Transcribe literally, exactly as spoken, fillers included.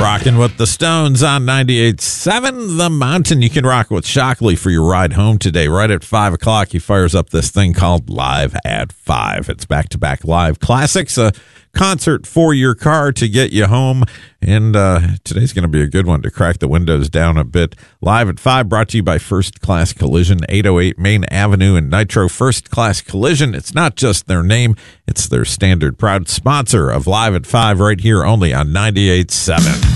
Rocking with the Stones on ninety-eight point seven The Mountain. You can rock with Shockley for your ride home today. Right at five o'clock, he fires up this thing called Live at five. It's back-to-back live classics, a concert for your car to get you home. And uh, today's going to be a good one to crack the windows down a bit. Live at five, brought to you by First Class Collision, eight oh eight Main Avenue in Nitro. First Class Collision, it's not just their name, it's their standard proud sponsor of Live at five right here only on ninety-eight point seven.